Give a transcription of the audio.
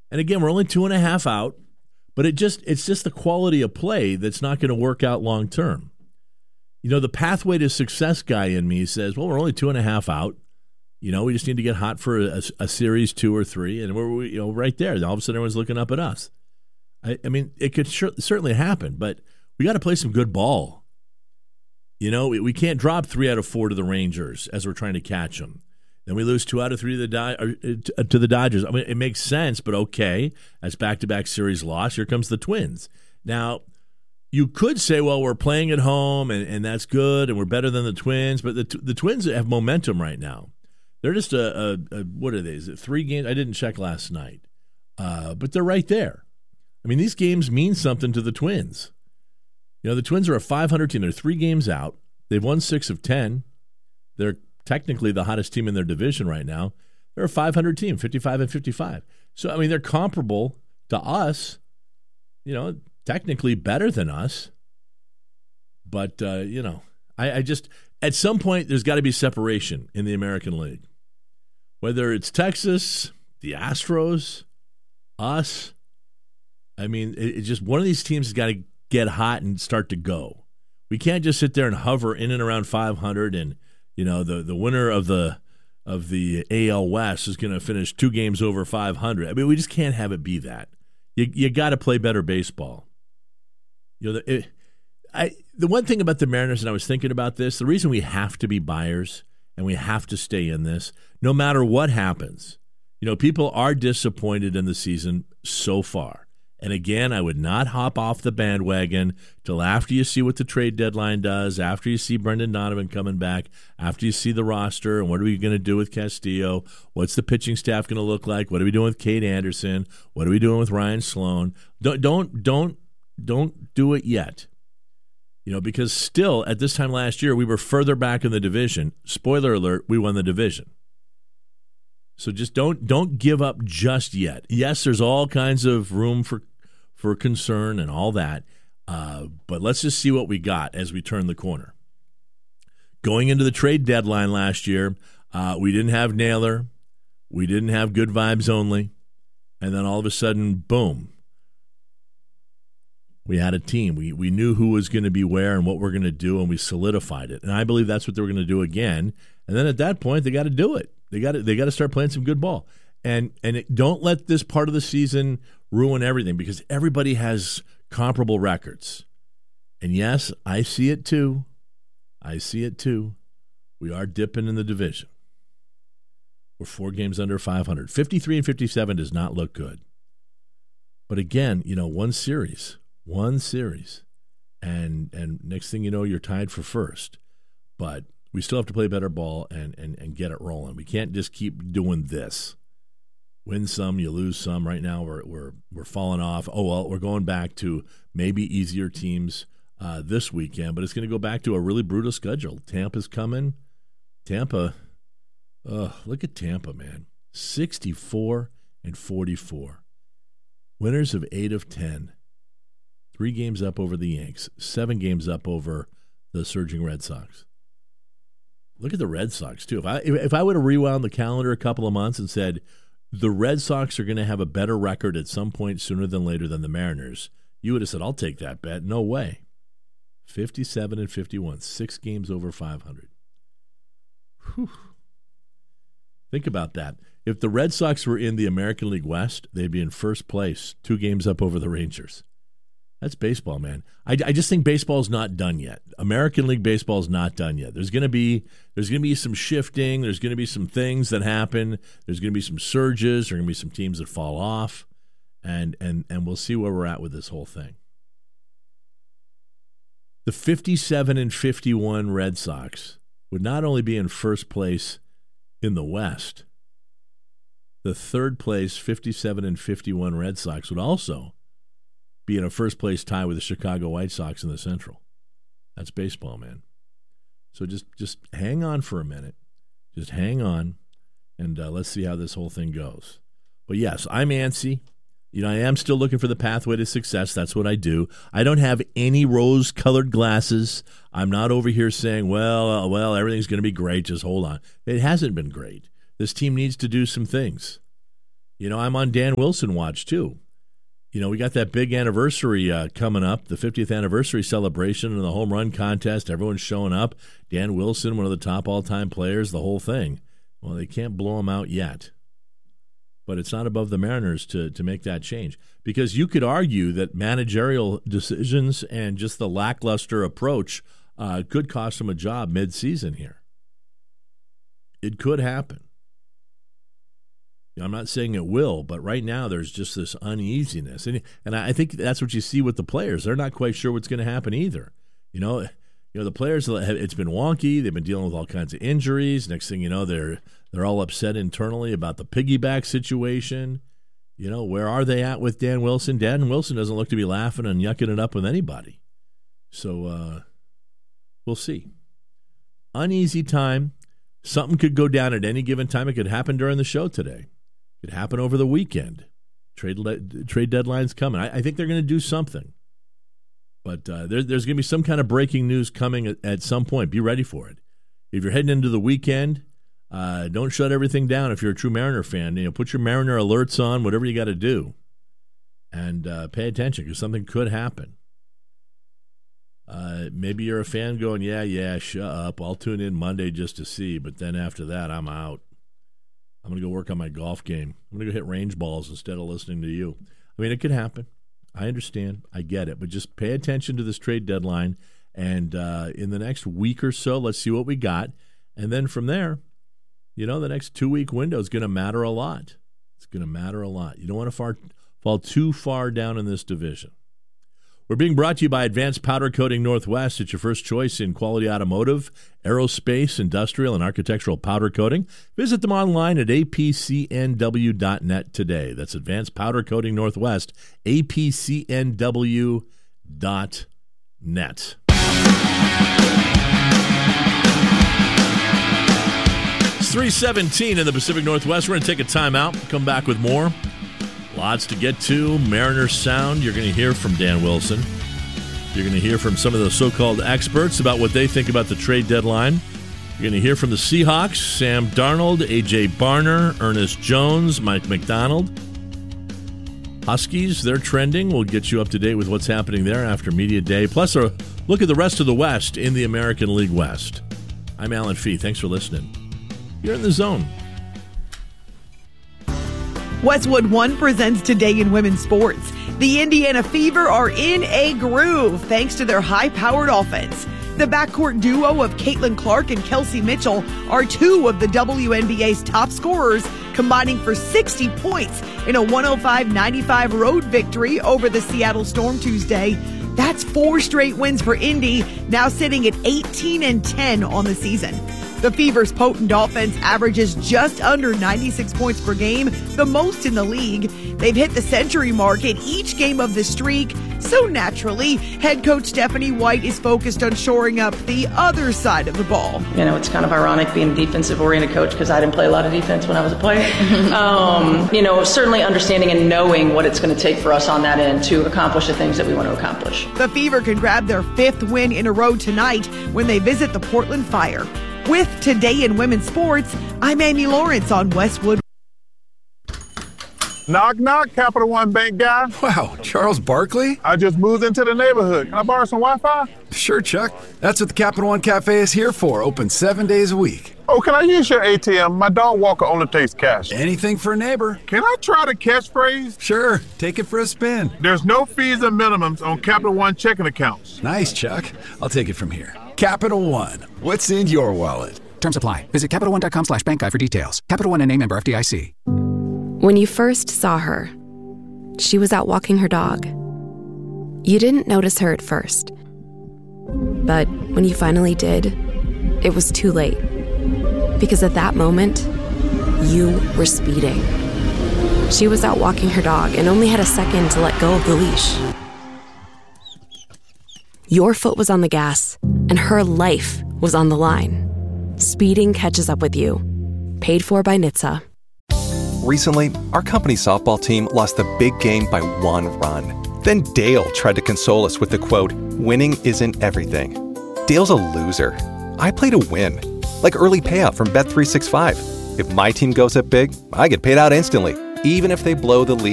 And again, we're only 2.5 out, but it's just the quality of play that's not going to work out long term. The pathway to success guy in me says, well, we're only 2.5 out. We just need to get hot for a series 2 or 3, and we're right there. All of a sudden, everyone's looking up at us. I mean, it could certainly happen, but we got to play some good ball. We can't drop 3 out of 4 to the Rangers as we're trying to catch them. Then we lose 2 out of 3 to the Dodgers. I mean, it makes sense, but okay. As back-to-back series loss, here comes the Twins. Now, you could say, well, we're playing at home, and that's good, and we're better than the Twins, but the Twins have momentum right now. They're just what are they? Is it 3 games? I didn't check last night, but they're right there. I mean, these games mean something to the Twins. The Twins are a 500 team. They're 3 games out. They've won 6 of 10. They're technically the hottest team in their division right now. They're a 500 team, 55-55. So, I mean, they're comparable to us, technically better than us. But, I just, at some point, there's got to be separation in the American League. Whether it's Texas, the Astros, us, I mean, it's just one of these teams has got to get hot and start to go. We can't just sit there and hover in and around 500 and, the winner of the AL West is going to finish 2 games over 500. I mean, we just can't have it be that. You got to play better baseball. The one thing about the Mariners, and I was thinking about this, the reason we have to be buyers and we have to stay in this, no matter what happens, people are disappointed in the season so far. And again, I would not hop off the bandwagon till after you see what the trade deadline does, after you see Brendan Donovan coming back, after you see the roster, and what are we going to do with Castillo? What's the pitching staff going to look like? What are we doing with Kate Anderson? What are we doing with Ryan Sloan? Don't do it yet. Because still, at this time last year, we were further back in the division. Spoiler alert, we won the division. So just don't give up just yet. Yes, there's all kinds of room for concern and all that, but let's just see what we got as we turn the corner. Going into the trade deadline last year, we didn't have Naylor. We didn't have good vibes only. And then all of a sudden, boom, we had a team. We knew who was going to be where and what we're going to do, and we solidified it. And I believe that's what they were going to do again. And then at that point, they got to do it. They got to start playing some good ball. And don't let this part of the season ruin everything, because everybody has comparable records. And yes, I see it too. We are dipping in the division. We're 4 games under 500. 53 and 57 does not look good. But again, one series. And next thing you know, you're tied for first. But we still have to play better ball and get it rolling. We can't just keep doing this. Win some, you lose some. Right now we're falling off. Oh, well, we're going back to maybe easier teams this weekend, but it's going to go back to a really brutal schedule. Tampa's coming. Tampa, look at Tampa, man. 64 and 44. Winners of 8 of 10. 3 games up over the Yanks. 7 games up over the surging Red Sox. Look at the Red Sox, too. If I would have rewound the calendar a couple of months and said the Red Sox are going to have a better record at some point sooner than later than the Mariners, you would have said, I'll take that bet. No way. 57 and 51, 6 games over 500. Whew. Think about that. If the Red Sox were in the American League West, they'd be in first place, 2 games up over the Rangers. That's baseball, man. I just think baseball's not done yet. American League baseball is not done yet. There's going to be some shifting. There's going to be some things that happen. There's going to be some surges. There are going to be some teams that fall off, and we'll see where we're at with this whole thing. The 57 and 51 Red Sox would not only be in first place in the West, the third place 57 and 51 Red Sox would also be in a first-place tie with the Chicago White Sox in the Central. That's baseball, man. So just hang on for a minute. Just hang on, and let's see how this whole thing goes. But, yes, I'm antsy. I am still looking for the pathway to success. That's what I do. I don't have any rose-colored glasses. I'm not over here saying, well, everything's going to be great. Just hold on. It hasn't been great. This team needs to do some things. I'm on Dan Wilson watch, too. We got that big anniversary coming up, the 50th anniversary celebration and the home run contest. Everyone's showing up. Dan Wilson, one of the top all-time players, the whole thing. Well, they can't blow him out yet. But it's not above the Mariners to make that change. Because you could argue that managerial decisions and just the lackluster approach could cost him a job mid-season here. It could happen. I'm not saying it will, but right now there's just this uneasiness. And I think that's what you see with the players. They're not quite sure what's going to happen either. The players, it's been wonky. They've been dealing with all kinds of injuries. Next thing you know, they're all upset internally about the piggyback situation. Where are they at with Dan Wilson? Dan Wilson doesn't look to be laughing and yucking it up with anybody. So we'll see. Uneasy time. Something could go down at any given time. It could happen during the show today. It could happen over the weekend. Trade deadline's coming. I think they're going to do something. But there's going to be some kind of breaking news coming at some point. Be ready for it. If you're heading into the weekend, don't shut everything down. If you're a true Mariner fan, put your Mariner alerts on, whatever you got to do. And pay attention because something could happen. Maybe you're a fan going, yeah, shut up. I'll tune in Monday just to see. But then after that, I'm out. I'm going to go work on my golf game. I'm going to go hit range balls instead of listening to you. I mean, it could happen. I understand. I get it. But just pay attention to this trade deadline. And in the next week or so, let's see what we got. And then from there, the next 2-week window is going to matter a lot. It's going to matter a lot. You don't want to fall too far down in this division. We're being brought to you by Advanced Powder Coating Northwest. It's your first choice in quality automotive, aerospace, industrial, and architectural powder coating. Visit them online at apcnw.net today. That's Advanced Powder Coating Northwest, apcnw.net. It's 3:17 in the Pacific Northwest. We're going to take a timeout, come back with more. Lots to get to. Mariners Sound. You're going to hear from Dan Wilson. You're going to hear from some of the so-called experts about what they think about the trade deadline. You're going to hear from the Seahawks, Sam Darnold, A.J. Barner, Ernest Jones, Mike McDonald. Huskies, they're trending. We'll get you up to date with what's happening there after Media Day. Plus, a look at the rest of the West in the American League West. I'm Alan Fee. Thanks for listening. You're in the zone. Westwood One presents Today in Women's Sports. The Indiana Fever are in a groove thanks to their high-powered offense. The backcourt duo of Caitlin Clark and Kelsey Mitchell are two of the WNBA's top scorers, combining for 60 points in a 105-95 road victory over the Seattle Storm Tuesday. That's 4 straight wins for Indy, now sitting at 18-10 on the season. The Fever's potent offense averages just under 96 points per game, the most in the league. They've hit the century mark in each game of the streak, so naturally, head coach Stephanie White is focused on shoring up the other side of the ball. It's kind of ironic being a defensive-oriented coach because I didn't play a lot of defense when I was a player. Certainly understanding and knowing what it's going to take for us on that end to accomplish the things that we want to accomplish. The Fever can grab their 5th win in a row tonight when they visit the Portland Fire. With Today in Women's Sports, I'm Amy Lawrence on Westwood. Knock, knock, Capital One Bank guy. Wow, Charles Barkley? I just moved into the neighborhood. Can I borrow some Wi-Fi? Sure, Chuck. That's what the Capital One Cafe is here for, open 7 days a week. Oh, can I use your ATM? My dog Walker only takes cash. Anything for a neighbor. Can I try the catchphrase? Sure, take it for a spin. There's no fees and minimums on Capital One checking accounts. Nice, Chuck. I'll take it from here. Capital One, what's in your wallet? Terms apply. Visit CapitalOne.com/bankguide for details. Capital One and a member FDIC. When you first saw her, she was out walking her dog. You didn't notice her at first. But when you finally did, it was too late. Because at that moment, you were speeding. She was out walking her dog and only had a second to let go of the leash. Your foot was on the gas, and her life was on the line. Speeding catches up with you. Paid for by NHTSA. Recently, our company's softball team lost the big game by 1 run. Then Dale tried to console us with the quote, "Winning isn't everything." Dale's a loser. I play to win. Like early payout from Bet365. If my team goes up big, I get paid out instantly, even if they blow the lead